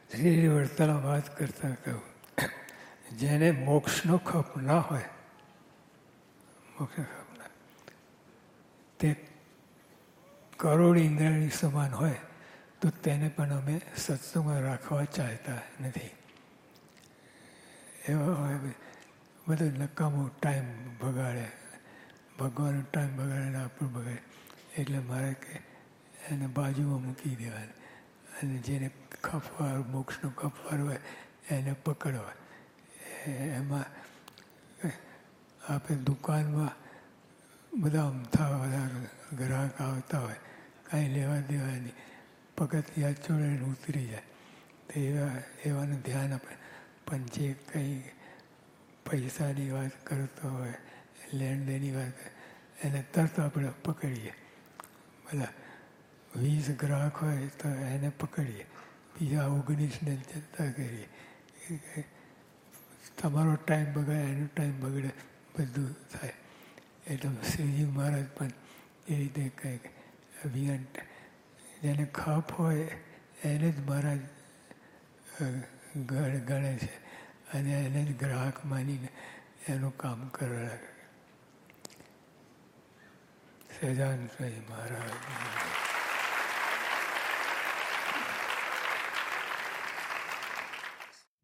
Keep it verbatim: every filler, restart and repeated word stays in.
શ્રી વર્તના વાત કરતા કહ્યું, જેને મોક્ષનો ખપ ના હોય, મોક્ષનો ખપ ના તે કરોડ ઇન્દ્રિયની સમાન હોય તો તેને પણ અમે સત્સંગમાં રાખવા ચાહતા નથી. એવા હોય બધો નકામો ટાઈમ બગાડે, ભગવાનનો ટાઈમ બગાડે ને આપણું બગાડે. એટલે મારે કે એને બાજુમાં મૂકી દેવાની અને જેને ખપવાર મોક્ષનો ખપવાર હોય એને પકડવા. એમાં આપણે દુકાનમાં બધા અમથા બધા ગ્રાહક આવતા હોય, કાંઈ લેવા દેવાની, પગથિયાં ચડે ઉતરી જાય તો એવા એવાનું ધ્યાન આપણે. પણ જે કંઈ પૈસાની વાત કરતો હોય, લેણ દેણની વાત કરે એને તરત આપણે પકડીએ. બધા વીસ ગ્રાહક હોય તો એને પકડીએ, બીજા ઓગણીસને જતા કરીએ. તમારો ટાઈમ બગડે, એનો ટાઈમ બગડે, બધું થાય. એટલે શ્રીજી મહારાજ પણ એ રીતે કંઈક અભિયાન જેને ખપ હોય એને જ મહારાજ ગણે છે અને એને જ ગ્રાહક માનીને એનું કામ કરવા લાગે. સહજાનંદ સ્વામી મહારાજ.